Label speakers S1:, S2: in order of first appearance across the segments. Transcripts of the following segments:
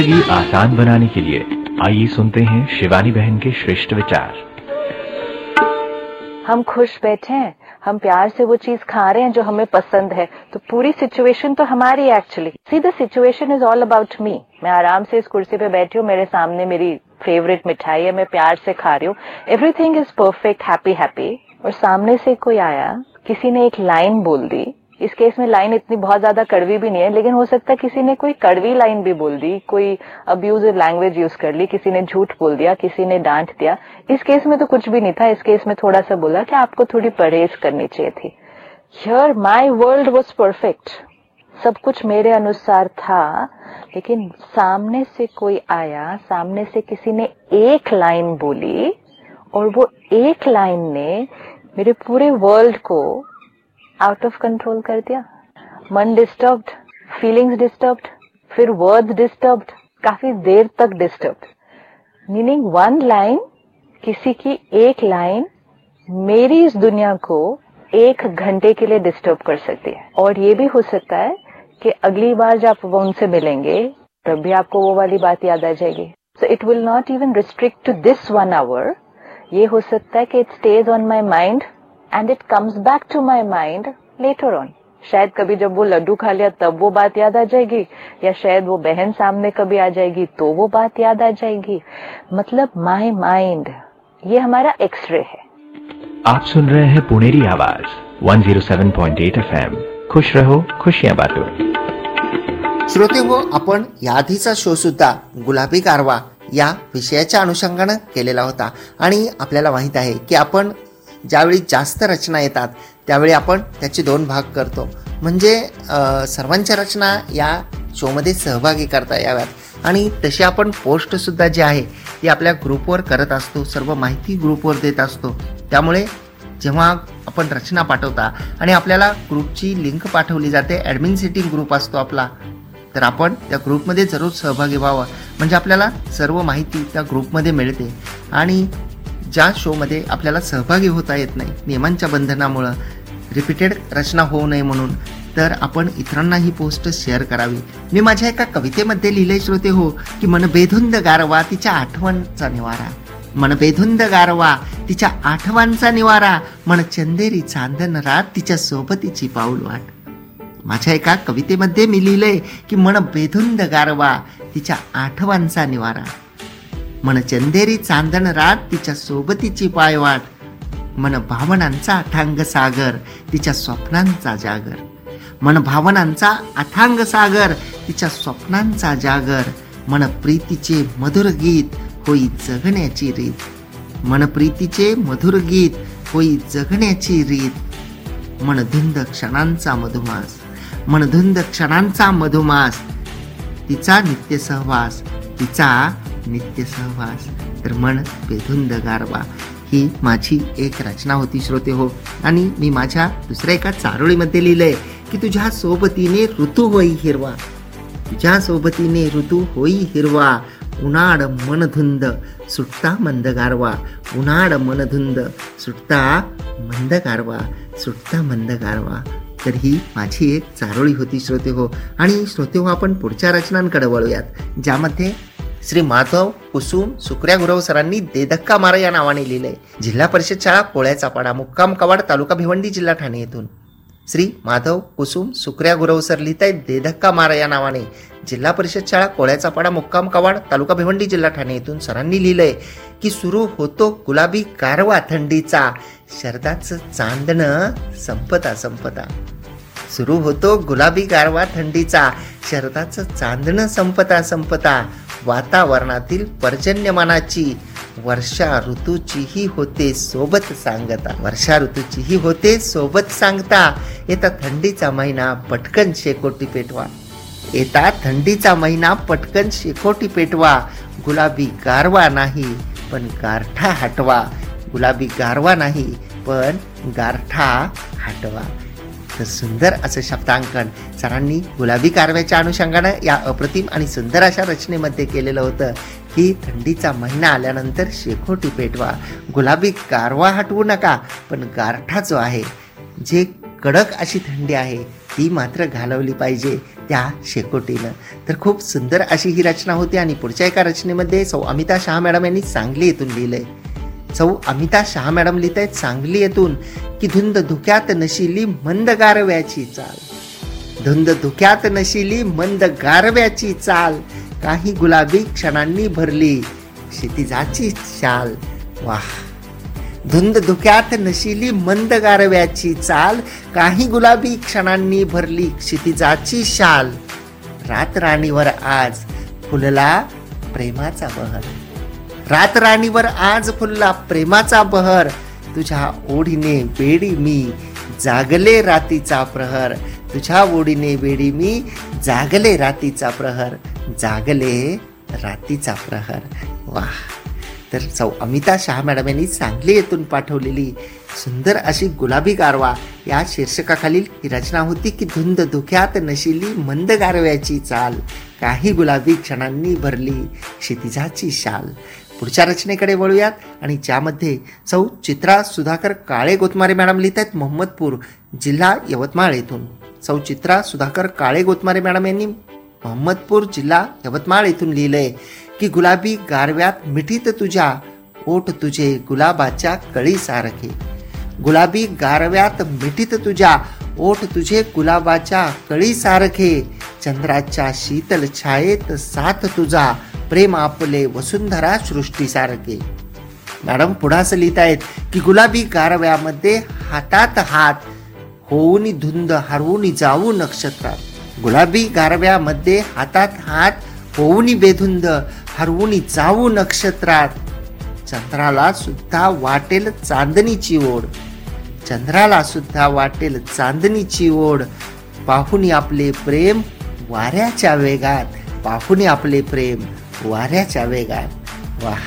S1: जिंदगी आसान बनाने के लिए आइए सुनते हैं शिवानी बहन के श्रेष्ठ विचार।
S2: हम खुश बैठे हैं, हम प्यार से वो चीज खा रहे हैं जो हमें पसंद है, तो पूरी सिचुएशन तो हमारी है actually. See the situation is all about me. मैं आराम से इस कुर्सी पे बैठी हूँ, मेरे सामने मेरी फेवरेट मिठाई है, मैं प्यार से खा रही हूँ, everything is perfect, happy happy. और सामने से कोई आया, किसी ने एक लाइन बोल दी। इस केस में लाइन इतनी बहुत ज्यादा कड़वी भी नहीं है, लेकिन हो सकता है किसी ने कोई कड़वी लाइन भी बोल दी, कोई अब्यूजिव लैंग्वेज यूज कर ली, किसी ने झूठ बोल दिया, किसी ने डांट दिया। इस केस में तो कुछ भी नहीं था, इस केस में थोड़ा सा बोला कि आपको थोड़ी परहेज करनी चाहिए थी। हियर माय वर्ल्ड वाज परफेक्ट, सब कुछ मेरे अनुसार था, लेकिन सामने से कोई आया, सामने से किसी ने एक लाइन बोली और वो एक लाइन ने मेरे पूरे वर्ल्ड को आउट ऑफ कंट्रोल कर दिया। मन डिस्टर्ब्ड, फीलिंग्स डिस्टर्ब्ड, फिर वर्ड्स डिस्टर्ब्ड, काफी देर तक डिस्टर्ब्ड। मीनिंग वन लाइन, किसी की एक लाइन मेरी इस दुनिया को 1 घंटे के लिए डिस्टर्ब कर सकती है। और ये भी हो सकता है कि अगली बार जब आप उनसे मिलेंगे तब भी आपको वो वाली बात याद आ जाएगी। So it will not even restrict to this 1 hour। ये हो सकता है कि it stage on my mind end it comes back to my mind later on. शायद कभी जब वो लड्डू खा लिया तब वो बात याद आ जाएगी, या शायद वो बहन सामने कभी आ जाएगी तो वो बात याद आ जाएगी। मतलब माई माइंड, ये हमारा एक्सरे है।
S1: आप सुन रहे हैं पुणेरी आवाज 107.8 FM। खुश रहो, खुशियां बांटो।
S3: श्रोते हो, आपण याआधीचा शो सुद्धा गुलाबी कारवा या विषयाच्या अनुषंगानं केलेला होता आणि आपल्याला माहित आहे की आपण ज्यावेळी जास्त रचना येतात त्यावेळी आपण त्याचे 2 भाग करतो, म्हणजे सर्वांच्या रचना या शोमध्ये सहभागी करता याव्यात। आणि तशी आपण पोस्टसुद्धा जी आहे ती आपल्या ग्रुपवर करत असतो, सर्व माहिती ग्रुपवर देत असतो। त्यामुळे जेव्हा आपण रचना पाठवता आणि आपल्याला ग्रुपची लिंक पाठवली जाते, ॲडमिन सेटिंग ग्रुप असतो आपला, तर आपण त्या ग्रुपमध्ये जरूर सहभागी व्हावं, म्हणजे आपल्याला सर्व माहिती त्या ग्रुपमध्ये मिळते। आणि ज्या शोमध्ये आपल्याला सहभागी होता येत नाही नियमांच्या बंधनामुळं, रिपीटेड रचना होऊ नये म्हणून, तर आपण इतरांना ही पोस्ट शेअर करावी। मी माझ्या एका कवितेमध्ये लिहिले श्रोते हो की मन बेधुंद गारवा तिच्या आठवणचा निवारा, मन बेधुंद गारवा तिच्या आठवणचा निवारा, मन चंदेरी चांदन रात तिच्या सोबतीची पाऊल वाट। माझ्या एका कवितेमध्ये मी लिहिलंय की मन बेधुंद गारवा तिच्या आठवणचा निवारा, मन चंदेरी चांदन रात तिच्या सोबतीची पायवाट, मन भावनांचा अथांग सागर तिच्या स्वप्नांचा जागर, मन भावनांचा अथांग सागर तिच्या स्वप्नांचा जागर, मन प्रीतीचे मधुर गीत होई जगण्याची रीत, मन प्रीतीचे मधुर गीत होई जगण्याची रीत, मन धुंद क्षणांचा मधुमास, मन धुंद क्षणांचा मधुमास, तिचा नित्य सहवास, तिचा नित्य सहवास। तर मन बेधुंद गारवा ही माझी एक रचना होती श्रोते हो। आणि मी माझ्या दुसऱ्या एका चारोळीमध्ये लिहिलंय की तुझ्या सोबतीने ऋतू होई हिरवा, तुझ्या सोबतीने ऋतू होई हिरवा, उन्हाळ मनधुंद सुटता मंद गारवा, उन्हाळ मनधुंद सुटता मंद गारवा, सुटता मंद गारवा। तर ही माझी एक चारोळी होती श्रोते हो। आणि श्रोते हो, आपण पुढच्या रचनांकडे वळूयात, ज्यामध्ये श्री माधव कुसुम सुकऱ्या गुरव सरांनी दे धक्का मारा या नावाने लिहिलंय। जिल्हा परिषद शाळा कोळ्याचा पाडा, मुक्काम कवाड, तालुका भिवंडी, जिल्हा ठाणे येथून श्री माधव कुसुम सुकऱ्या गुरव सर लिहित आहेत दे धक्का मारा या नावाने। जिल्हा परिषद शाळा कोळ्याचा पाडा, मुक्काम कवाड, तालुका भिवंडी, जिल्हा ठाणे येथून सरांनी लिहिलंय की सुरू होतो गुलाबी गारवा थंडीचा, शरदाचं चांदणं संपता संपता, सुरू होतो गुलाबी गारवा थंडीचा, शरदाचं चांदणं संपता संपता, वातावरणातील पर्जन्यमानाची वर्षा ऋतूचीही होते सोबत सांगता, वर्षा ऋतूचीही होते सोबत सांगता, येता थंडीचा महिना पटकन शेकोटी पेटवा, येता थंडीचा महिना पटकन शेकोटी पेटवा, गुलाबी गारवा नाही पण गारठा हटवा, गुलाबी गारवा नाही पण गारठा हटवा। तर सुंदर असं शब्दांकन सरांनी गुलाबी कारव्याच्या अनुषंगानं या अप्रतिम आणि सुंदर अशा रचनेमध्ये केलेलं होतं की थंडीचा महिना आल्यानंतर शेकोटी पेटवा, गुलाबी कारवा हटवू नका, पण गारठा जो आहे, जे कडक अशी थंडी आहे ती मात्र घालवली पाहिजे। त्या शेकोटीनं. तर खूप सुंदर अशी ही रचना होती. आणि पुढच्या एका रचनेमध्ये सौ अमिता शहा मॅडम यांनी सांगली येथून लिहिलंय. सौ अमिता शहा मॅडम लिहित आहेत सांगली येथून की धुंद धुक्यात नशिली मंद गारव्याची चाल, धुंद धुक्यात नशिली मंद गारव्याची चाल, काही गुलाबी क्षणांनी भरली क्षितिजाची शाल. वाह. धुंद धुक्यात नशिली मंद गारव्याची चाल, काही गुलाबी क्षणांनी भरली क्षितिजाची शाल, रातराणीवर आज फुलला प्रेमाचा बहर, रातराणीवर आज फुलला प्रेमाचा बहर, तुझ्या ओढीने वेडी मी जागले रातीचा प्रहर, तुझ्या ओढीने वेडी मी जागले रातीचा प्रहर, जागले रातीचा प्रहर. वाह. तर सौ अमिता शहा मॅडम यांनी सांगली येथून पाठवलेली सुंदर अशी गुलाबी गारवा या शीर्षकाखालील ही रचना होती की धुंद धुक्यात नशिली मंद गारव्याची चाल, काही गुलाबी क्षणांनी भरली क्षितिजाची शाल. पुढच्या रचनेकडे वळूयात आणि ज्यामध्ये सौ चित्रा सुधाकर काळे गोतमारे मॅडम लिहित आहेत मोहम्मदपूर जिल्हा यवतमाळ येथून. सौ चित्रा सुधाकर काळे गोतमारे मॅडम यांनी मोहम्मदपूर जिल्हा यवतमाळ येथून लिहिलंय की गुलाबी गारव्यात मिठीत तुझ्या ओठ तुझे गुलाबाच्या कळी सारखे, गुलाबी गारव्यात मिठीत तुझ्या ओठ तुझे गुलाबाच्या कळी सारखे, चंद्राच्या शीतल छायेत साथ तुझा प्रेम आपले वसुंधरा सृष्टी सारखे. मॅडम पुढे असं लिहित आहेत की गुलाबी गारव्यामध्ये हातात हात होऊन धुंद हरवून जाऊ नक्षत्रात, गुलाबी गारव्यामध्ये हातात हात होऊन बेधुंद हरवून जाऊ नक्षत्रात, चंद्राला सुद्धा वाटेल चांदणीची ओढ, चंद्राला सुद्धा वाटेल चांदणीची ओढ, पाहुनी आपले प्रेम वाऱ्याच्या वेगात, पाहुनी आपले प्रेम वाऱ्याच्या वेगात. वाह.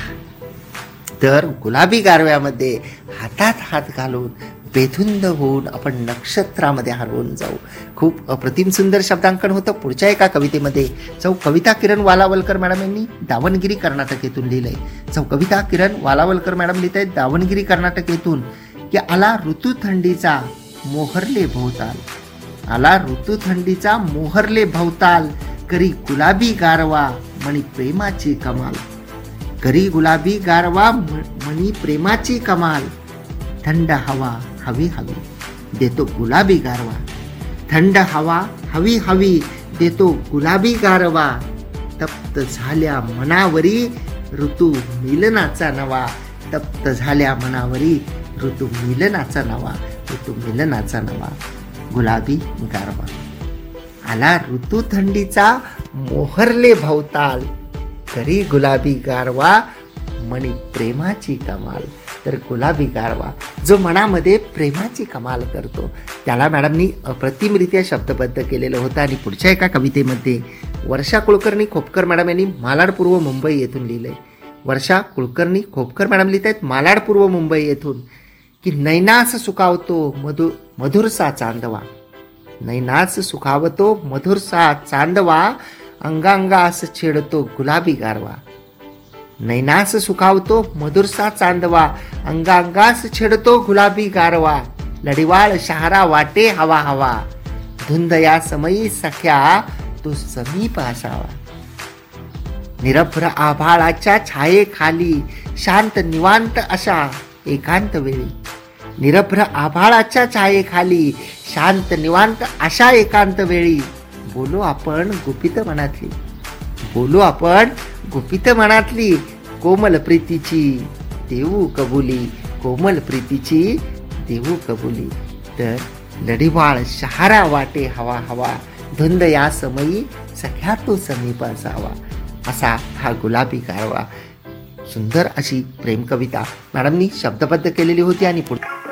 S3: तर गुलाबी गारव्यामध्ये हातात हात घालून बेधुंद होऊन आपण नक्षत्रामध्ये हरवून जाऊ. खूप अप्रतिम सुंदर शब्दांकन होतं. पुढच्या एका कवितेमध्ये सौ कविता किरण वालावलकर मॅडम यांनी दावणगिरी कर्नाटक येथून लिहिलंय. सौ कविता किरण वालावलकर मॅडम लिहित आहेत दावणगिरी कर्नाटक येथून की आला ऋतू थंडीचा मोहरले भोवताल, आला ऋतू थंडीचा मोहरले भोवताल, करी गुलाबी गारवा मणी प्रेमाची कमाल, करी गुलाबी गारवा मणी प्रेमाची कमाल, थंड हवा हवी हवी देतो गुलाबी गारवा, थंड हवा हवी हवी देतो गुलाबी गारवा, तप्त झाल्या मनावरी ऋतू मिलनाचा नवा, तप्त झाल्या मनावरी ऋतू मिलनाचा नवा, ऋतू मिलनाचा नवा, गुलाबी गारवा. आला ऋतू थंडीचा मोहरले भवताल, करी गुलाबी गारवा मणी प्रेमाची कमाल. तर गुलाबी गारवा जो मनामध्ये प्रेमाची कमाल करतो त्याला मॅडमनी अप्रतिमरित्या शब्दबद्ध केलेलं होतं. आणि पुढच्या एका कवितेमध्ये वर्षा कुलकर्णी खोपकर मॅडम यांनी मालाड पूर्व मुंबई येथून लिहिलंय. वर्षा कुलकर्णी खोपकर मॅडम लिहित आहेत मालाड पूर्व मुंबई येथून की नैनास सुखावतो मधुरसा चांदवा, नैनास सुखावतो मधुरसा चांदवा, अंगांगास छेडतो गुलाबी गारवा, नैनास सुखावतो मधुरसा चांदवा, अंगांगास छेडतो गुलाबी गारवा, लढिवाळ शहारा वाटे हवा हवा, धुंद या समयी सख्या तो समीप असावा, निरभ्र आभाळाच्या छायेखाली शांत निवांत अशा एकांत वेळी, निरभ्र आभाळाच्या छायेखाली शांत निवांत अशा एकांत वेळी, बोलू आपण गुपित मनातली, बोलू आपण गुपित मनातली, कोमल प्रीतीची देऊ कबुली, कोमल प्रीतीची देऊ कबुली. तर लढिवाळ शहारा वाटे हवा हवा, धुंद या समयी सख्या तो समीप असावा, असा हा गुलाबी गारवा. सुंदर अशी प्रेम कविता मॅडमनी शब्दबद्ध केलेली होती. आणि पुढे